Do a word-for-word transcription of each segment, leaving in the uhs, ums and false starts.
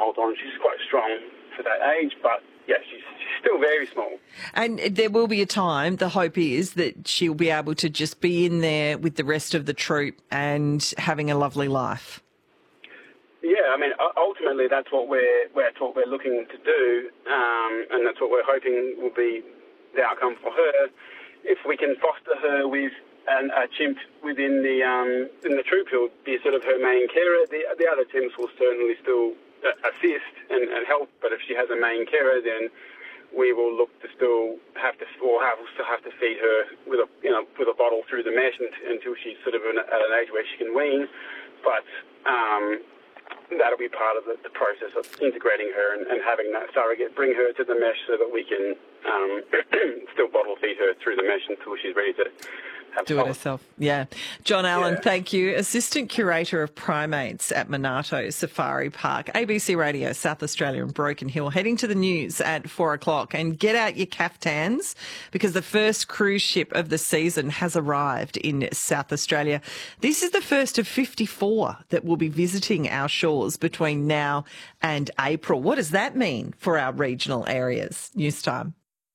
holds on. She's quite strong for that age, but yeah, she's, she's still very small. And there will be a time, the hope is, that she'll be able to just be in there with the rest of the troop and having a lovely life. Yeah, I mean, ultimately that's what we're, that's what we're looking to do, um, and that's what we're hoping will be the outcome for her. If we can foster her with an, a chimp within the um, in the troop, who'll be sort of her main carer, the, the other chimps will certainly still assist and, and help, but if she has a main carer, then we will look to still have to, or have, still have to feed her with a, you know, with a bottle through the mesh until she's sort of at an age where she can wean. But um, that'll be part of the, the process of integrating her and, and having that surrogate bring her to the mesh so that we can um, still bottle feed her through the mesh until she's ready to have do solid. it herself. Yeah. John Allen, Yeah. thank you. Assistant Curator of Primates at Monarto Safari Park. A B C Radio, South Australia and Broken Hill. Heading to the news at four o'clock. And get out your caftans because the first cruise ship of the season has arrived in South Australia. This is the first of fifty-four that will be visiting our shores between now and April. What does that mean for our regional areas? News time.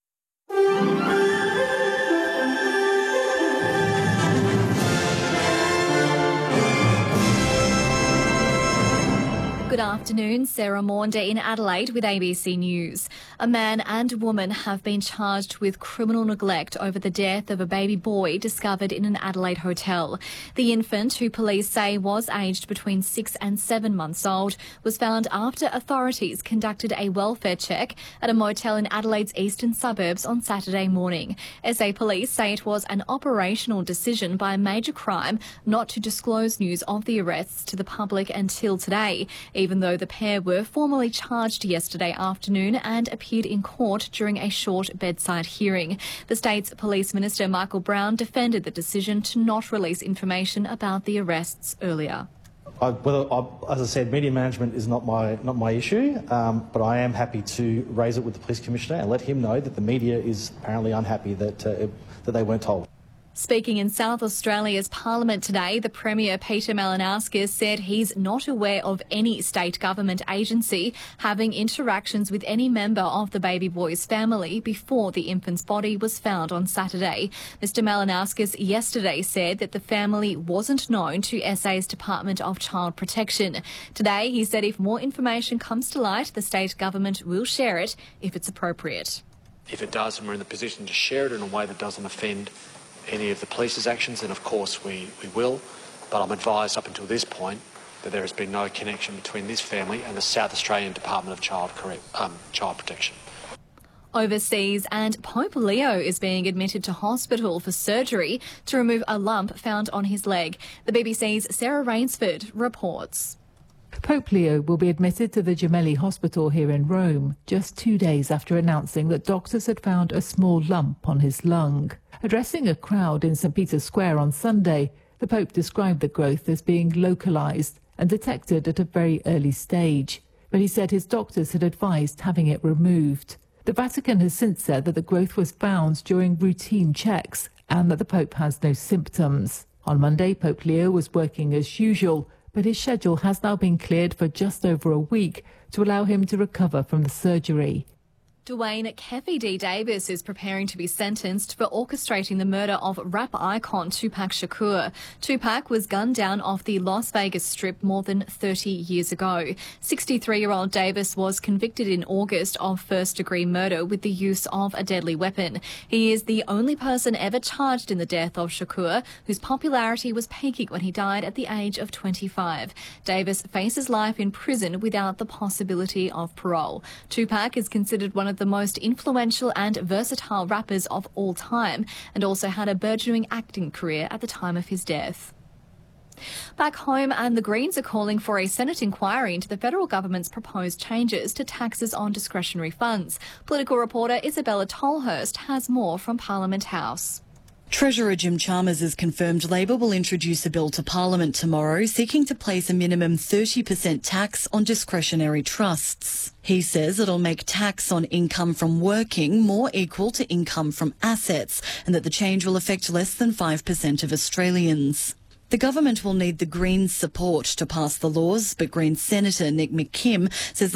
Good afternoon, Sarah Maunder in Adelaide with A B C News. A man and a woman have been charged with criminal neglect over the death of a baby boy discovered in an Adelaide hotel. The infant, who police say was aged between six and seven months old, was found after authorities conducted a welfare check at a motel in Adelaide's eastern suburbs on Saturday morning. S A Police say it was an operational decision by Major Crime not to disclose news of the arrests to the public until today, even though the pair were formally charged yesterday afternoon and appeared in court during a short bedside hearing. The state's Police Minister Michael Brown defended the decision to not release information about the arrests earlier. I, well, I, as I said, media management is not my not my issue, um, but I am happy to raise it with the Police Commissioner and let him know that the media is apparently unhappy that uh, that they weren't told. Speaking in South Australia's Parliament today, the Premier Peter Malinauskas said he's not aware of any state government agency having interactions with any member of the baby boy's family before the infant's body was found on Saturday. Mister Malinauskas yesterday said that the family wasn't known to S A's Department of Child Protection. Today, he said if more information comes to light, the state government will share it if it's appropriate. If it does, and we're in the position to share it in a way that doesn't offend any of the police's actions, then of course we, we will. But I'm advised up until this point that there has been no connection between this family and the South Australian Department of Child, Correct, um, Child Protection. Overseas, and Pope Leo is being admitted to hospital for surgery to remove a lump found on his leg. The B B C's Sarah Rainsford reports. Pope Leo will be admitted to the Gemelli Hospital here in Rome just two days after announcing that doctors had found a small lump on his lung. Addressing a crowd in St Peter's Square on Sunday, the Pope described the growth as being localised and detected at a very early stage, but he said his doctors had advised having it removed. The Vatican has since said that the growth was found during routine checks and that the Pope has no symptoms. On Monday, Pope Leo was working as usual, but his schedule has now been cleared for just over a week to allow him to recover from the surgery. Dwayne Keffi D. Davis is preparing to be sentenced for orchestrating the murder of rap icon Tupac Shakur. Tupac was gunned down off the Las Vegas Strip more than thirty years ago. sixty-three-year-old Davis was convicted in August of first-degree murder with the use of a deadly weapon. He is the only person ever charged in the death of Shakur, whose popularity was peaking when he died at the age of twenty-five. Davis faces life in prison without the possibility of parole. Tupac is considered one of the most influential and versatile rappers of all time, and also had a burgeoning acting career at the time of his death. Back home, and the Greens are calling for a Senate inquiry into the federal government's proposed changes to taxes on discretionary funds. Political reporter Isabella Tolhurst has more from Parliament House. Treasurer Jim Chalmers has confirmed Labor will introduce a bill to Parliament tomorrow seeking to place a minimum thirty percent tax on discretionary trusts. He says it'll make tax on income from working more equal to income from assets, and that the change will affect less than five percent of Australians. The government will need the Greens' support to pass the laws, but Greens Senator Nick McKim says the